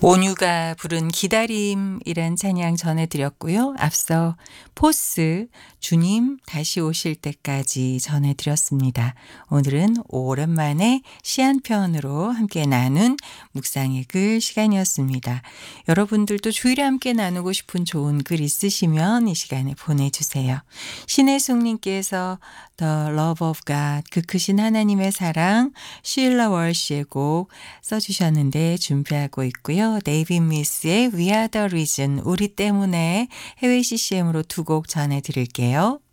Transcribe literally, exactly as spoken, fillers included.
온유가 부른 기다림이란 찬양 전해드렸고요. 앞서 포스 주님 다시 오실 때까지 전해드렸습니다. 오늘은 오랜만에 시 한 편으로 함께 나눈 묵상의 글 시간이었습니다. 여러분들도 주일에 함께 나누고 싶은 좋은 글 있으시면 이 시간에 보내주세요. 신혜숙님께서 The Love of God, 그 크신 하나님의 사랑, 쉴라 월시의 곡 써주셨는데 준비하고 있고요. 데이빗 미스의 We Are The Reason, 우리 때문에 해외 씨씨엠으로 두 곡 전해드릴게요.